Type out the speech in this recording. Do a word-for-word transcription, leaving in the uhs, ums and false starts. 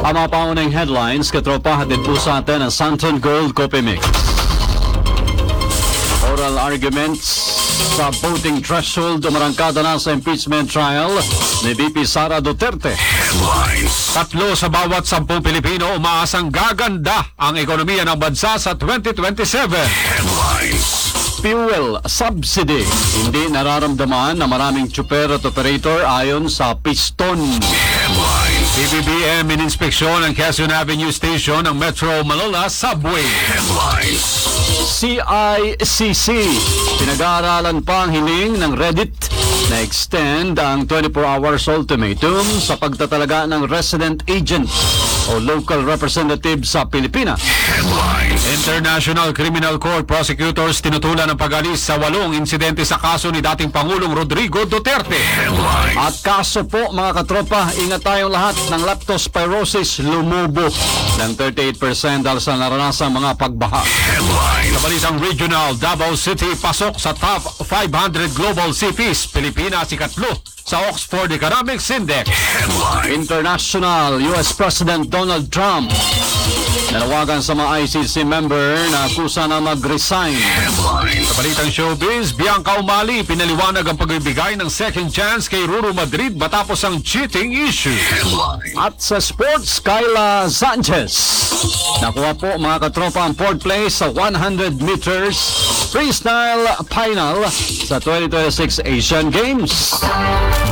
Ang mga paunang headlines, katropa, hatid po sa atin ang Santon Gold Coffee Mix. Oral arguments sa voting threshold umarangkada na sa impeachment trial ni V P Sara Duterte. Headlines. Tatlo sa bawat sampung Pilipino umaasang gaganda ang ekonomiya ng bansa sa twenty twenty-seven. Headlines. Fuel subsidy. Hindi nararamdaman na maraming tsuper at operator ayon sa piston. Headlines. P B B M ininspeksyon ang Quezon Avenue Station ng Metro Manila Subway. Headlines. C I C C. Pinag-aaralan pa ang hiling ng Reddit na extend ang twenty-four hours ultimatum sa pagtatalaga ng resident agent o local representative sa Pilipinas. Headlines. International Criminal Court prosecutors tinutulan ng pag-alis sa walong insidente sa kaso ni dating Pangulong Rodrigo Duterte. Headlines. At kaso po mga katropa, ingat tayong lahat ng leptospirosis lumubo ng thirty-eight percent dahil sa naranasang mga pagbaha. Headlines. Sa balisang regional, Davao City pasok sa top five hundred global cities. Pilipinas ikatlo sa Oxford Economics Index. Headlines. International, U S President Donald Trump nanawagan sa mga I C C member na kusa na mag-resign. Headlines. Sa balitang showbiz, Bianca Umali pinaliwanag ang pagbibigay ng second chance kay Ruru Madrid matapos ang cheating issue. Headlines. At sa sports, Kyla Sanchez nakuha po mga katropa ang fourth place sa one hundred meters freestyle final sa twenty twenty-six Asian Games.